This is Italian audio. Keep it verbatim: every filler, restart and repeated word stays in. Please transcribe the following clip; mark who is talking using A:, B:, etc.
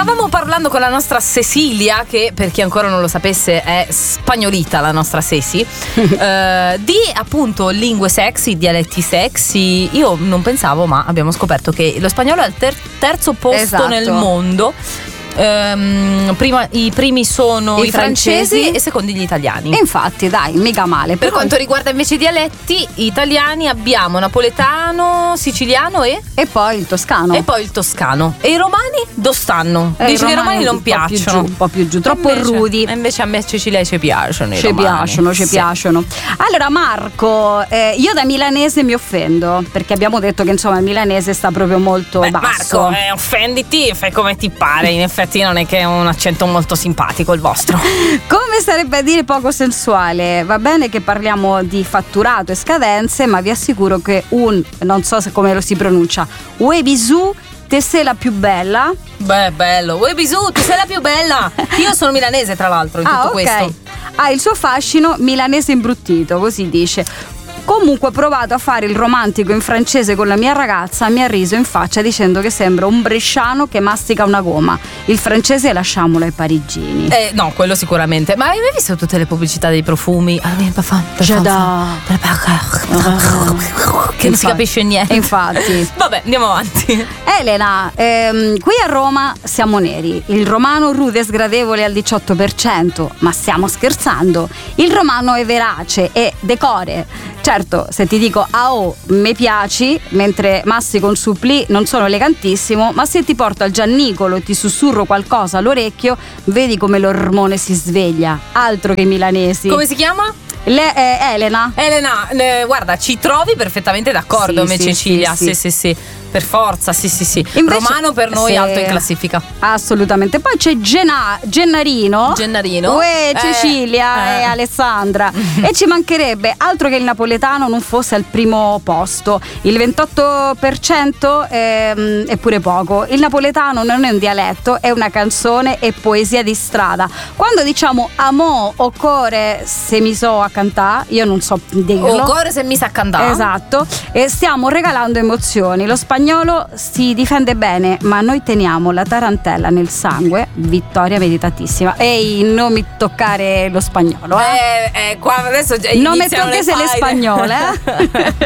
A: stavamo parlando con la nostra Cecilia, che per chi ancora non lo sapesse è spagnolita, la nostra Ceci, eh, di appunto lingue sexy, dialetti sexy. Io non pensavo, ma abbiamo scoperto che lo spagnolo è al ter- terzo posto
B: esatto.
A: nel mondo. Um, prima, i primi sono i,
B: I
A: francesi,
B: francesi
A: e secondi gli italiani.
B: E infatti, dai, mica male.
A: Per quanto riguarda invece i dialetti italiani abbiamo napoletano, siciliano e
B: E poi il toscano.
A: e poi il toscano. E i romani dove stanno?
B: Eh,
A: Dici che i romani non
B: un po' più
A: piacciono.
B: giù, un po' più giù, troppo
A: Invece-
B: rudi.
A: E invece a me Cecilia ci piacciono i
B: Ci
A: romani.
B: piacciono, ci
A: Sì.
B: piacciono. Allora Marco, eh, io da milanese mi offendo, perché abbiamo detto che insomma il milanese sta proprio molto
A: Beh,
B: basso.
A: Marco, eh, offenditi e fai come ti pare. In effetti non è che è un accento molto simpatico il vostro.
B: Come sarebbe a dire poco sensuale? Va bene che parliamo di fatturato e scadenze, ma vi assicuro che un, non so se come lo si pronuncia, Webisu, te sei la più bella.
A: Beh, bello. Uè Bisù, tu sei la più bella. Io sono milanese, tra l'altro, in tutto
B: Ah, ok.
A: questo.
B: Ha il suo fascino milanese imbruttito, così dice. Comunque ho provato a fare il romantico in francese con la mia ragazza, mi ha riso in faccia dicendo che sembra un bresciano che mastica una gomma. Il francese lasciamolo ai parigini.
A: Eh, no, quello sicuramente. Ma hai mai visto tutte le pubblicità dei profumi? Ah, il parfum,
B: J'adore.
A: Che non si capisce niente.
B: Infatti.
A: Vabbè, andiamo avanti.
B: Elena, ehm, qui a Roma siamo neri. Il romano rude e sgradevole al diciotto per cento, ma stiamo scherzando. Il romano è verace e decore. Certo, se ti dico ah oh, me piaci, mentre mastico un supplì non sono elegantissimo, ma se ti porto al Giannicolo e ti sussurro qualcosa all'orecchio, vedi come l'ormone si sveglia. Altro che i milanesi.
A: Come si chiama?
B: Le, eh, Elena.
A: Elena, eh, guarda, ci trovi perfettamente d'accordo,
B: Sì,
A: me
B: sì,
A: Cecilia.
B: sì,
A: Sì, sì, sì. Per forza, sì, sì, sì.
B: Invece-
A: Romano per noi
B: sì.
A: alto in classifica.
B: Assolutamente. Poi c'è Gena- Gennarino.
A: Gennarino.
B: Uè,
A: Eh,
B: Cecilia
A: eh.
B: e Alessandra. E ci mancherebbe altro che il napoletano non fosse al primo posto. Il ventotto per cento è, è pure poco. Il napoletano non è un dialetto, è una canzone e poesia di strada. Quando diciamo amo o core se mi so a cantare, io non so dirlo.
A: O cuore se mi sa cantare.
B: Esatto, e stiamo regalando emozioni. Lo spagnolo si difende bene, ma noi teniamo la tarantella nel sangue. Vittoria meritatissima. Ehi, non mi toccare lo spagnolo, eh?
A: Eh, eh, qua adesso
B: Non mi
A: iniziano
B: tocchi se le
A: faide.
B: spagnole, eh?